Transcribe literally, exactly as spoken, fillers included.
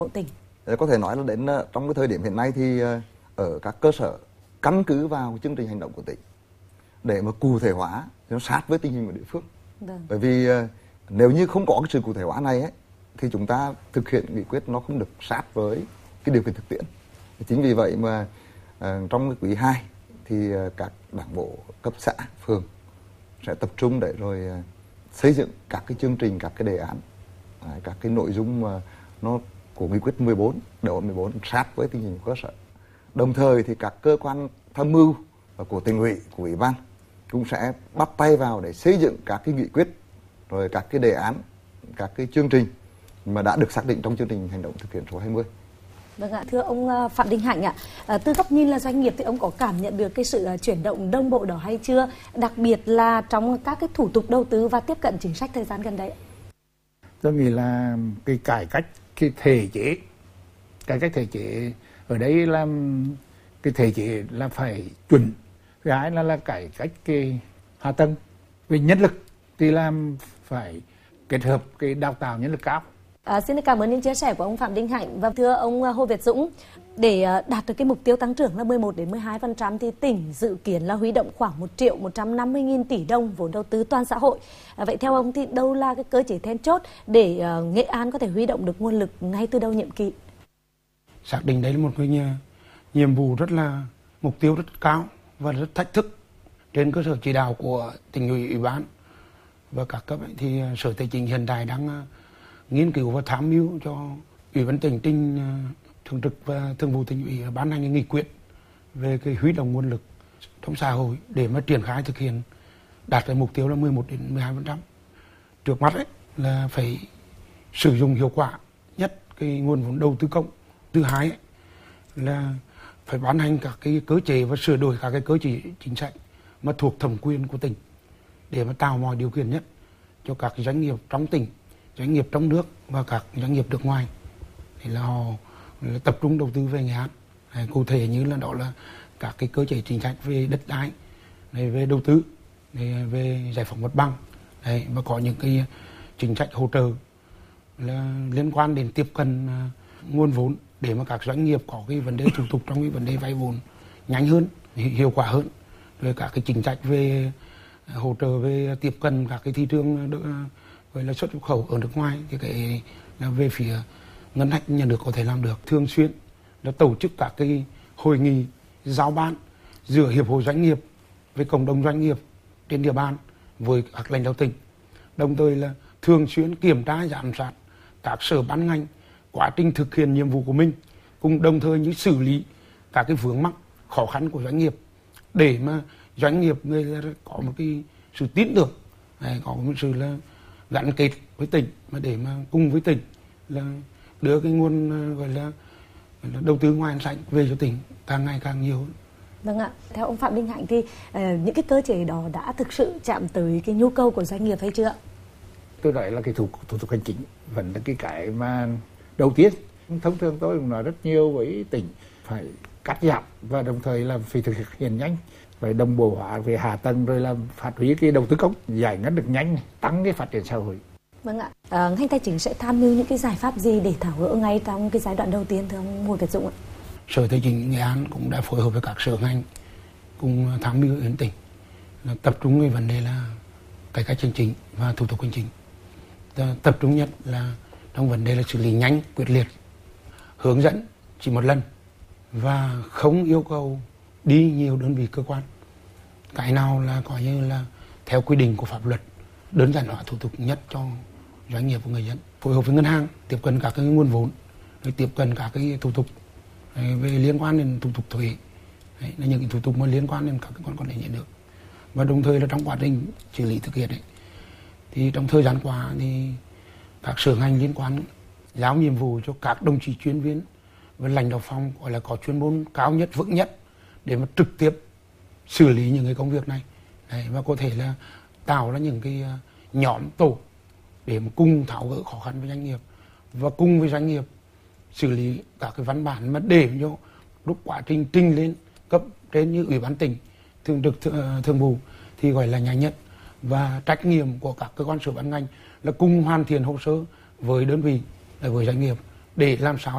tỉnh. Có thể nói là đến trong cái thời điểm hiện nay thì ở các cơ sở căn cứ vào chương trình hành động của tỉnh để mà cụ thể hóa nó sát với tình hình của địa phương. Vâng. Bởi vì nếu như không có cái sự cụ thể hóa này ấy, thì chúng ta thực hiện nghị quyết nó không được sát với cái điều kiện thực tiễn. Chính vì vậy mà uh, trong cái quý hai thì uh, các đảng bộ cấp xã, phường sẽ tập trung để rồi uh, xây dựng các cái chương trình, các cái đề án, uh, các cái nội dung mà nó của nghị quyết mười bốn, đại hội mười bốn sát với tình hình của cơ sở. Đồng thời thì các cơ quan tham mưu của tỉnh ủy, của ủy ban cũng sẽ bắt tay vào để xây dựng các cái nghị quyết, rồi các cái đề án, các cái chương trình mà đã được xác định trong chương trình hành động thực hiện số hai mươi. Vâng ạ, thưa ông Phạm Đình Hạnh ạ, à, từ góc nhìn là doanh nghiệp thì ông có cảm nhận được cái sự chuyển động đồng bộ đó hay chưa? Đặc biệt là trong các cái thủ tục đầu tư và tiếp cận chính sách thời gian gần đây. Tôi nghĩ là cái cải cách cái thể chế, cải cách thể chế ở đây là cái thể chế là phải chuẩn. Thứ hai là là cải cách cái hạ tầng, về nhân lực thì làm phải kết hợp cái đào tạo nhân lực cao. À, xin cảm ơn những chia sẻ của ông Phạm Đình Hạnh. Và thưa ông Hồ Việt Dũng, để đạt được cái mục tiêu tăng trưởng là mười một đến mười hai phần trăm thì tỉnh dự kiến là huy động khoảng một triệu một trăm năm mươi nghìn tỷ đồng vốn đầu tư toàn xã hội. À, vậy theo ông thì đâu là cái cơ chế then chốt để uh, Nghệ An có thể huy động được nguồn lực ngay từ đầu nhiệm kỳ? Xác định đấy là một cái nhiệm vụ rất là mục tiêu rất cao và rất thách thức. Trên cơ sở chỉ đạo của tỉnh ủy, ủy ban và các cấp ấy, thì Sở Tài chính hiện tại đang nghiên cứu và tham mưu cho Ủy ban tỉnh trình thường trực và thường vụ tỉnh ủy ban hành nghị quyết về cái huy động nguồn lực trong xã hội để mà triển khai thực hiện đạt được mục tiêu là mười một đến mười hai phần trăm. Trước mắt ấy là phải sử dụng hiệu quả nhất cái nguồn vốn đầu tư công. Thứ hai ấy, là phải ban hành các cái cơ chế và sửa đổi các cái cơ chế chính sách mà thuộc thẩm quyền của tỉnh để mà tạo mọi điều kiện nhất cho các doanh nghiệp trong tỉnh, doanh nghiệp trong nước và các doanh nghiệp nước ngoài thì là họ là tập trung đầu tư về Nghệ An. Đấy, cụ thể như là đó là các cái cơ chế chính sách về đất đai, đấy, về đầu tư, đấy, về giải phóng mặt bằng, đấy, và có những cái chính sách hỗ trợ là liên quan đến tiếp cận uh, nguồn vốn để mà các doanh nghiệp có cái vấn đề thủ tục trong cái vấn đề vay vốn nhanh hơn, hiệu quả hơn, rồi các cái chính sách về hỗ trợ về tiếp cận các cái thị trường gọi là xuất nhập khẩu ở nước ngoài thì cái là về phía ngân sách nhà nước có thể làm được. Thường xuyên là tổ chức các cái hội nghị giao ban giữa hiệp hội doanh nghiệp với cộng đồng doanh nghiệp trên địa bàn với các lãnh đạo tỉnh, đồng thời là thường xuyên kiểm tra giám sát các sở ban ngành quá trình thực hiện nhiệm vụ của mình, cùng đồng thời như xử lý các cái vướng mắc khó khăn của doanh nghiệp để mà doanh nghiệp người ta có một cái sự tin tưởng, có một sự là gắn kết với tỉnh mà để mà cùng với tỉnh là đưa cái nguồn gọi là, gọi là đầu tư ngoài ngân sách về cho tỉnh càng ngày càng nhiều hơn. Vâng ạ, theo ông Phạm Đình Hạnh thì uh, những cái cơ chế đó đã thực sự chạm tới cái nhu cầu của doanh nghiệp hay chưa? Tôi nói là cái thủ, thủ tục hành chính vẫn là cái cái mà đầu tiên. Thông thường tôi cũng nói rất nhiều với tỉnh phải cắt giảm và đồng thời là phải thực hiện nhanh, phải đồng bộ hóa về hạ tầng rồi là phát huy cái đầu tư công, giải ngân được nhanh, tăng cái phát triển xã hội. Vâng ạ, à, ngành tài chính sẽ tham mưu những cái giải pháp gì để tháo gỡ ngay trong cái giai đoạn đầu tiên thưa ông Hồ Việt Dũng ạ? Sở Tài chính Nghệ An cũng đã phối hợp với các sở ngành cùng tham mưu đến tỉnh là tập trung về vấn đề là cải cách hành chính và thủ tục hành chính. Tập trung nhất là trong vấn đề là xử lý nhanh, quyết liệt, hướng dẫn chỉ một lần và không yêu cầu đi nhiều đơn vị cơ quan. Cái nào là coi như là theo quy định của pháp luật, đơn giản hóa thủ tục nhất cho doanh nghiệp và người dân. Phối hợp với ngân hàng, tiếp cận các cái nguồn vốn, rồi tiếp cận các cái thủ tục về liên quan đến thủ tục thuế. Đấy, là những cái thủ tục mà liên quan đến các cái con quản lý nhà nước. Và đồng thời là trong quá trình xử lý thực hiện ấy, thì trong thời gian qua thì các sở ngành liên quan giao nhiệm vụ cho các đồng chí chuyên viên và lãnh đạo phòng gọi là có chuyên môn cao nhất, vững nhất để mà trực tiếp xử lý những cái công việc này. Đấy, và có thể là tạo ra những cái nhóm tổ để mà cùng tháo gỡ khó khăn với doanh nghiệp và cùng với doanh nghiệp xử lý các cái văn bản mà để cho lúc quá trình trình lên cấp trên như ủy ban tỉnh, thường trực thường vụ thì gọi là nhanh nhất. Và trách nhiệm của các cơ quan sở ban ngành là cùng hoàn thiện hồ sơ với đơn vị, với doanh nghiệp để làm sao